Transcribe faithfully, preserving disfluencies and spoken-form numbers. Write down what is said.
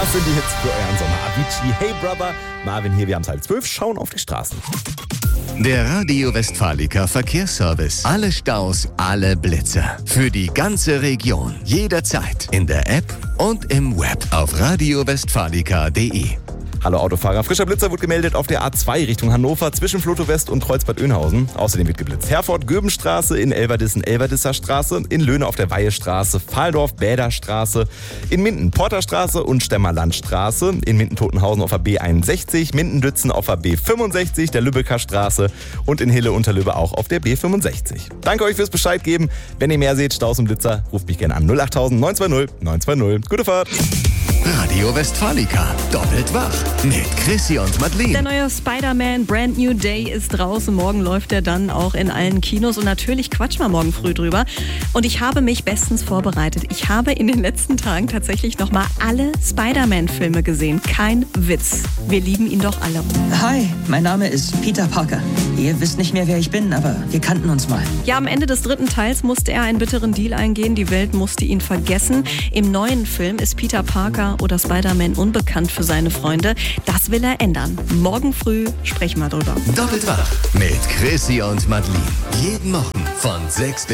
Das sind die Hits für euren Sommer. Avicii, Hey Brother, Marvin hier, wir haben es halb zwölf, schauen auf die Straßen. Der Radio Westfalica Verkehrsservice. Alle Staus, alle Blitzer. Für die ganze Region. Jederzeit. In der App und im Web. Auf radio westfalica punkt de. Hallo Autofahrer, frischer Blitzer wird gemeldet auf der A zwei Richtung Hannover zwischen Floto West und Kreuzbad Oeynhausen. Außerdem wird geblitzt Herford-Göbenstraße, in Elverdissen Elverdisser Straße, in Löhne auf der Weihestraße, Fahldorf Bäderstraße, in Minden Porterstraße und Stemmerlandstraße, in Minden-Totenhausen auf der B einundsechzig, Minden-Dützen auf der B fünfundsechzig, der Lübecker Straße und in Hille-Unterlübbe auch auf der B fünfundsechzig. Danke euch fürs Bescheid geben. Wenn ihr mehr seht, Staus und Blitzer, ruft mich gerne an null acht null neun zwei null neun zwei null. Gute Fahrt! Radio Westfalica. Doppelt wach. Mit Chrissy und Madeleine. Der neue Spider-Man Brand New Day ist draußen. Morgen läuft er dann auch in allen Kinos. Und natürlich quatschen wir morgen früh drüber. Und ich habe mich bestens vorbereitet. Ich habe in den letzten Tagen tatsächlich nochmal alle Spider-Man-Filme gesehen. Kein Witz. Wir lieben ihn doch alle. Hi, mein Name ist Peter Parker. Ihr wisst nicht mehr, wer ich bin, aber wir kannten uns mal. Ja, am Ende des dritten Teils musste er einen bitteren Deal eingehen. Die Welt musste ihn vergessen. Im neuen Film ist Peter Parker oder Spider-Man unbekannt für seine Freunde. Das will er ändern. Morgen früh sprechen wir drüber. Doppelt wach. Mit Chrissy und Madeleine. Jeden Morgen von sechs bis